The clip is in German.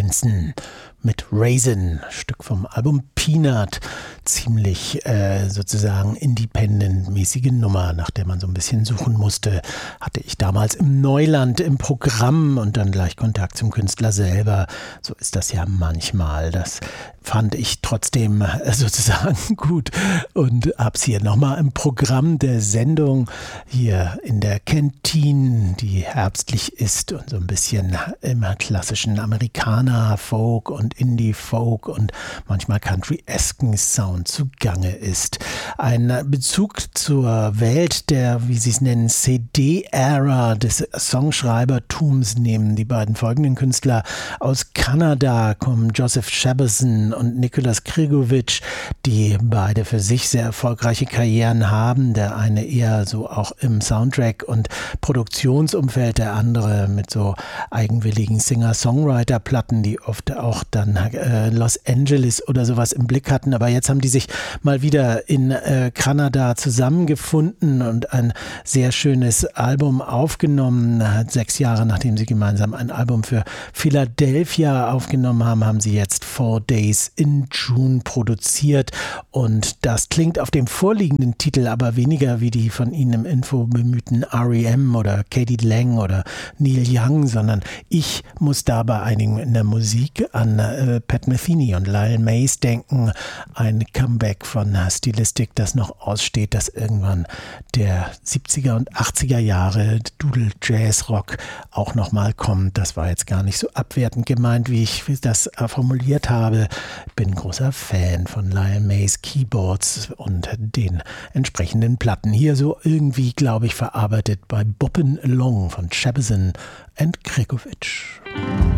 Benson mit Raisin, Stück vom Album Peanut. Ziemlich sozusagen independent-mäßige Nummer, nach der man so ein bisschen suchen musste. Hatte ich damals im Neuland im Programm und dann gleich Kontakt zum Künstler selber. So ist das ja manchmal. Das fand ich trotzdem sozusagen gut und hab's hier nochmal im Programm der Sendung hier in der Kantine, die herbstlich ist und so ein bisschen im klassischen Amerikaner-Folk und Indie-Folk und manchmal Country-esken Sound zugange ist. Ein Bezug zur Welt der, wie sie es nennen, CD-Ära des Songschreibertums nehmen die beiden folgenden Künstler aus Kanada, kommen Joseph Shabason und Nicholas Krigovic, die beide für sich sehr erfolgreiche Karrieren haben. Der eine eher so auch im Soundtrack- und Produktionsumfeld, der andere mit so eigenwilligen Singer-Songwriter-Platten, die oft auch dann Los Angeles oder sowas im Blick hatten. Aber jetzt haben die sich mal wieder in Kanada zusammengefunden und ein sehr schönes Album aufgenommen. 6 Jahre nachdem sie gemeinsam ein Album für Philadelphia aufgenommen haben, haben sie jetzt 4 Days in June produziert. Und das klingt auf dem vorliegenden Titel aber weniger wie die von ihnen im Info bemühten R.E.M. oder Katie Lang oder Neil Young, sondern ich muss da bei einigen in der Musik an Pat Metheny und Lyle Mays denken. Ein Comeback von Stilistik, das noch aussteht, dass irgendwann der 70er und 80er Jahre Doodle Jazz Rock auch nochmal kommt. Das war jetzt gar nicht so abwertend gemeint, wie ich das formuliert habe. Bin großer Fan von Lyle Mays Keyboards und den entsprechenden Platten. Hier so irgendwie, glaube ich, verarbeitet bei Boppin' Along von Shabason and Krigovic.